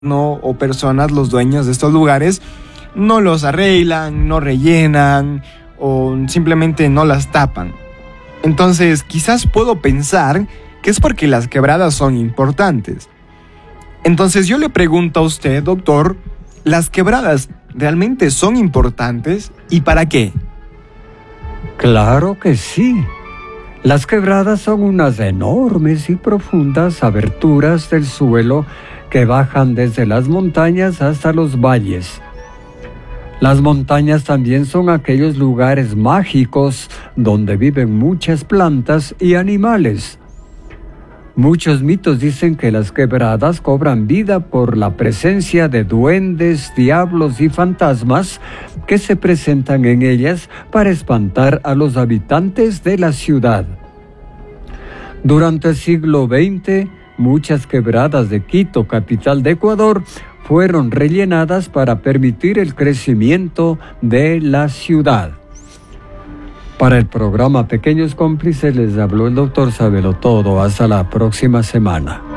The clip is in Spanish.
o personas, los dueños de estos lugares, no los arreglan, no rellenan o simplemente no las tapan. Entonces, quizás puedo pensar que es porque las quebradas son importantes. Entonces yo le pregunto a usted, doctor, ¿las quebradas realmente son importantes y para qué? Claro que sí. Las quebradas son unas enormes y profundas aberturas del suelo que bajan desde las montañas hasta los valles. Las montañas también son aquellos lugares mágicos donde viven muchas plantas y animales. Muchos mitos dicen que las quebradas cobran vida por la presencia de duendes, diablos y fantasmas que se presentan en ellas para espantar a los habitantes de la ciudad. Durante el siglo XX, muchas quebradas de Quito, capital de Ecuador, fueron rellenadas para permitir el crecimiento de la ciudad. Para el programa Pequeños Cómplices les habló el doctor Sabelotodo. Hasta la próxima semana.